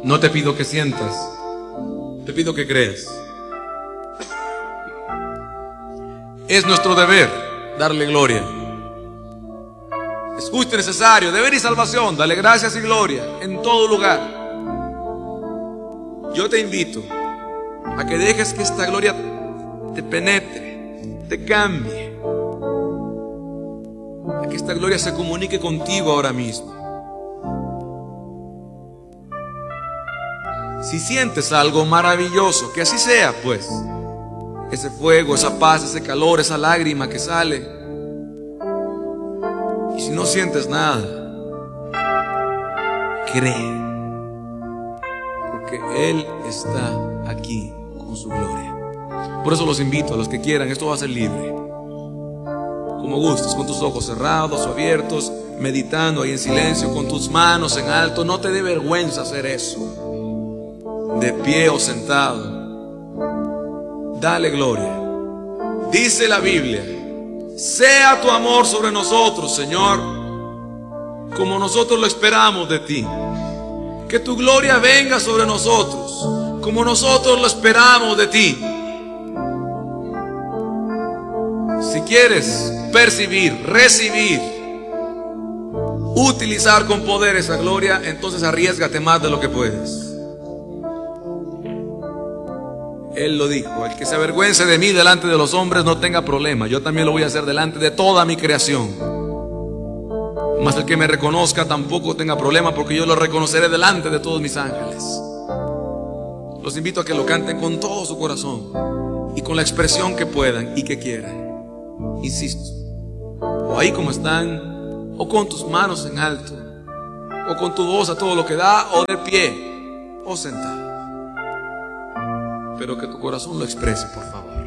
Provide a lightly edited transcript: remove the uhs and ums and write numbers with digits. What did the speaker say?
No te pido que sientas, te pido que creas. Es nuestro deber darle gloria. Es justo y necesario, deber y salvación, dale gracias y gloria en todo lugar. Yo te invito a que dejes que esta gloria te penetre, te cambie, a que esta gloria se comunique contigo ahora mismo. Si sientes algo maravilloso, que así sea, pues, ese fuego, esa paz, ese calor, esa lágrima que sale. Y si no sientes nada, cree, porque Él está aquí con su gloria. Por eso los invito a los que quieran, esto va a ser libre, como gustes, con tus ojos cerrados o abiertos, meditando ahí en silencio, con tus manos en alto. No te dé vergüenza hacer eso, de pie o sentado. Dale gloria. Dice la Biblia: sea tu amor sobre nosotros, Señor, como nosotros lo esperamos de ti. Que tu gloria venga sobre nosotros, como nosotros lo esperamos de ti. Si quieres percibir, recibir, utilizar con poder esa gloria, entonces arriésgate más de lo que puedes. Él lo dijo: el que se avergüence de mí delante de los hombres no tenga problema, yo también lo voy a hacer delante de toda mi creación. Mas el que me reconozca tampoco tenga problema, porque yo lo reconoceré delante de todos mis ángeles. Los invito a que lo canten con todo su corazón y con la expresión que puedan y que quieran. Insisto, o ahí como están, o con tus manos en alto, o con tu voz a todo lo que da, o de pie, o sentado. Pero que tu corazón lo exprese, por favor.